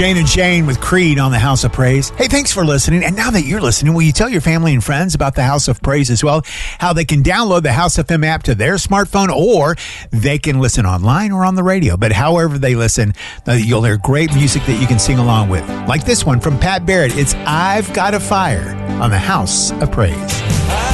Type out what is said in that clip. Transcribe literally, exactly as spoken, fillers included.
Shane and Shane with Creed on the House of Praise. Hey, thanks for listening. And now that you're listening, will you tell your family and friends about the House of Praise as well? How they can download the House F M app to their smartphone, or they can listen online or on the radio. But however they listen, you'll hear great music that you can sing along with. Like this one from Pat Barrett. It's I've Got a Fire on the House of Praise.